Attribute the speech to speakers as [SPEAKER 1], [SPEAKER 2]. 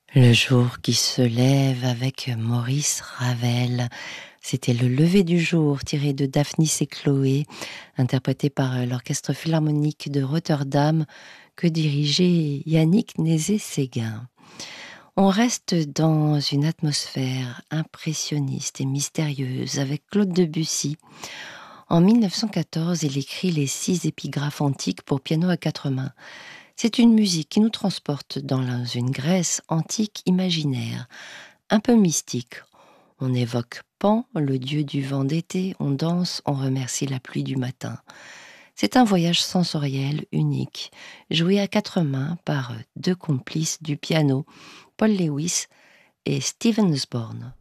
[SPEAKER 1] Le jour qui se lève avec Maurice Ravel. C'était le lever du jour tiré de Daphnis et Chloé, interprété par l'Orchestre philharmonique de Rotterdam que dirigeait Yannick Nézet-Séguin. On reste dans une atmosphère impressionniste et mystérieuse avec Claude Debussy. En 1914, il écrit les 6 épigraphes antiques pour piano à 4 mains. C'est une musique qui nous transporte dans une Grèce antique imaginaire, un peu mystique. On évoque Pan, le dieu du vent d'été, on danse, on remercie la pluie du matin. C'est un voyage sensoriel unique, joué à 4 mains par 2 complices du piano, Paul Lewis et Steven Osborne.